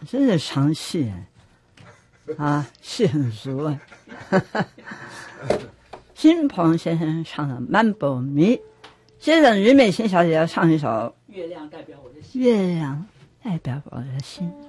真是唱戏啊，戏很熟啊。新鹏先生唱的《曼波迷》，接着俞美琴小姐要唱一首《月亮代表我的心》。月亮代表我的心。